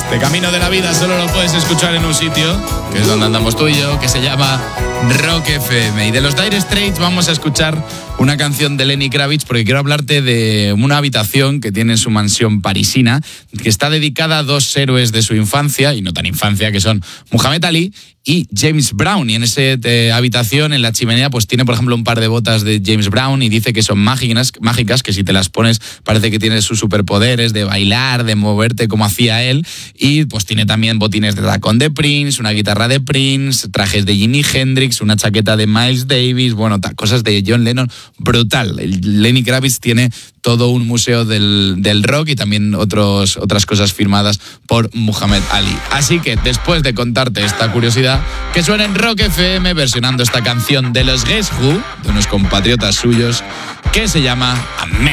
Este camino de la vida solo lo puedes escuchar en un sitio, que es donde andamos tú y yo, que se llama Rock FM. Y de los Dire Straits vamos a escuchar una canción de Lenny Kravitz, porque quiero hablarte de una habitación que tiene en su mansión parisina, que está dedicada a dos héroes de su infancia, y no tan infancia, que son Muhammad Ali y James Brown. Y en esa habitación, en la chimenea, pues tiene, por ejemplo, un par de botas de James Brown y dice que son mágicas, que si te las pones parece que tienes sus superpoderes de bailar, de moverte como hacía él. Y pues tiene también botines de tacón de Prince, una guitarra de Prince, trajes de Jimi Hendrix, una chaqueta de Miles Davis, bueno, cosas de John Lennon. Brutal. Lenny Kravitz tiene todo un museo del rock y también otras cosas firmadas por Muhammad Ali. Así que después de contarte esta curiosidad, que suena en Rock FM versionando esta canción de los Guess Who, de unos compatriotas suyos, que se llama Amén.